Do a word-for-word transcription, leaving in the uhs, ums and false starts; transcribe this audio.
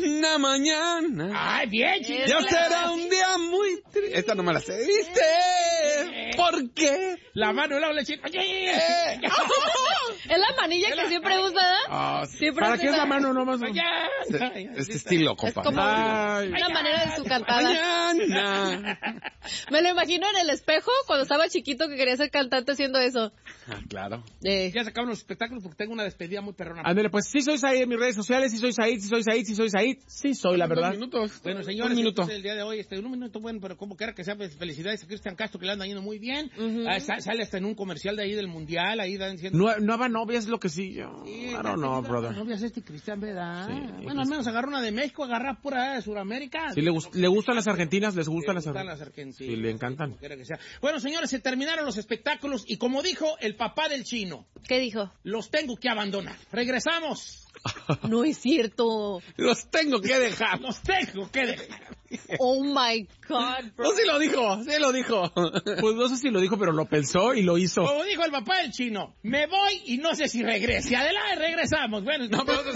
Mañana, mañana. Ay, bien, chico. Ya será un día muy triste. Esta no me la sé. ¿Viste? ¿Por qué? La mano, la leche. Oye, Eh. Es la manilla que siempre usa, ¿eh? Ah, sí. Siempre ¿Para hace qué es la esa- mano nomás? Este estilo, Es compa. como Ay. una manera de su cantada. Mañana. Me lo imagino en el espejo cuando estaba chiquito que quería ser cantante haciendo eso. Ah, claro. Eh, Ya sacaron los espectáculos porque tengo una despedida muy perrona. Ándale, pues sí soy Said en mis redes sociales, sí soy Said, sí soy Said, sí soy Said, sí soy la verdad. Dos minutos. Bueno, señores, un minuto. entonces, el día de hoy, este, un minuto, bueno, pero como quiera que sea, pues, felicidades a Cristian Castro, que le anda yendo muy bien. Ujú. Ah, sa- sale hasta en un comercial de ahí del Mundial, ahí dan diciendo... Nue- nueva novia es lo que sí, yo, Sí, I don't know, brother. No veas este Cristian, ¿verdad? Sí, bueno, pues- al menos agarra una de México, agarra pura de Sudamérica. Sí, le, gust- le gustan las argentinas, les gustan Le las gustan argentinas. las argentinas. Sí, le encantan. Como quiera que sea. Bueno, señores, se terminaron los espectáculos y como dijo el papá del chino, ¿Qué dijo? los tengo que abandonar. Regresamos. No es cierto. Los tengo que dejar. Los tengo que dejar. Oh my God, bro. No, sí lo dijo, sí lo dijo. Pues no sé si lo dijo, pero lo pensó y lo hizo. Como dijo el papá del chino, me voy y no sé si regrese. Adelante, regresamos. Bueno, No, pero